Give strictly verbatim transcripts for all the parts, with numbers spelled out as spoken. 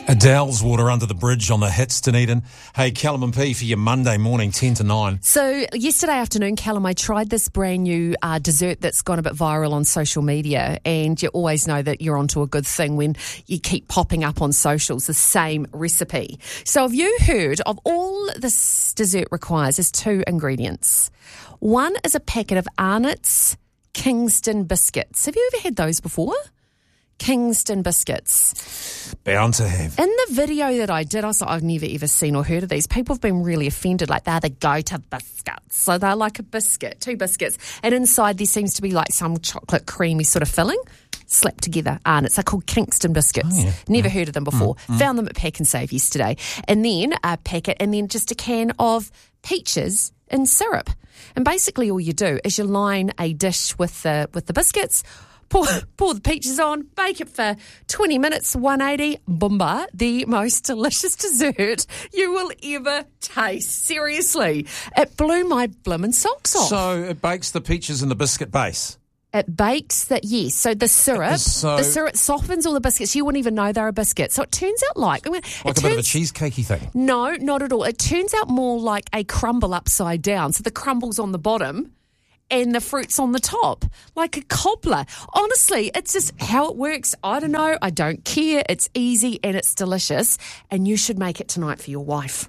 Adele's Water Under the Bridge on the hits, Dunedin. Hey, Callum and P for your Monday morning, ten to nine. So yesterday afternoon, Callum, I tried this brand new uh, dessert that's gone a bit viral on social media, and you always know that you're onto a good thing when you keep popping up on socials the same recipe. So have you heard of all this dessert requires is two ingredients. One is a packet of Arnott's Kingston biscuits. Have you ever had those before? Kingston biscuits. Bound to have. In the video that I did, I was like, I've never ever seen or heard of these. People have been really offended, like they're the go-to biscuits. So they're like a biscuit, two biscuits. And inside there seems to be like some chocolate creamy sort of filling slapped together. And it's they're called Kingston biscuits. Oh, yeah. Never yeah. heard of them before. Mm, mm. Found them at Pack and Save yesterday. And then a packet and then just a can of peaches in syrup. And basically all you do is you line a dish with the, with the biscuits, Pour, pour the peaches on, bake it for twenty minutes, one eighty, boomba, the most delicious dessert you will ever taste. Seriously. It blew my blimmin' socks off. So it bakes the peaches in the biscuit base? It bakes that, yes. So the syrup, so, the syrup softens all the biscuits. You wouldn't even know they're a biscuit. So it turns out like... I mean, like a turns, bit of a cheesecakey thing? No, not at all. It turns out more like a crumble upside down. So the crumble's on the bottom and the fruit's on the top, like a cobbler. Honestly, it's just how it works. I don't know. I don't care. It's easy and it's delicious. And you should make it tonight for your wife.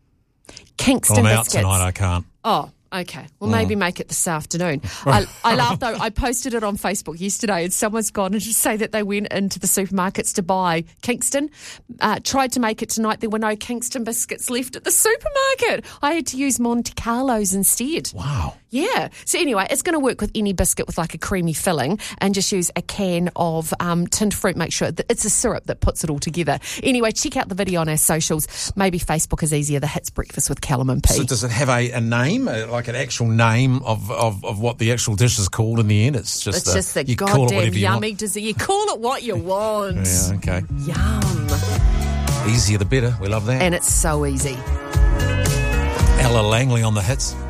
Kingston well, I'm biscuits. out tonight, I can't. Oh, okay. Well, maybe mm. make it this afternoon. I, I laughed, though. I posted it on Facebook yesterday and someone's gone and just say that they went into the supermarkets to buy Kingston. Uh, tried to make it tonight. There were no Kingston biscuits left at the supermarket. I had to use Monte Carlos instead. Wow. Yeah. So anyway, it's going to work with any biscuit with like a creamy filling, and just use a can of um, tinned fruit. Make sure that it's a syrup that puts it all together. Anyway, check out the video on our socials. Maybe Facebook is easier. The Hits Breakfast with Callum and P. So does it have a, a name, like an actual name of, of, of what the actual dish is called in the end? It's just it's a, just the you call it goddamn you yummy want. dessert. You call it what you want. Yeah, okay. Yum. Easier the better. We love that. And it's so easy. Ella Langley on the hits.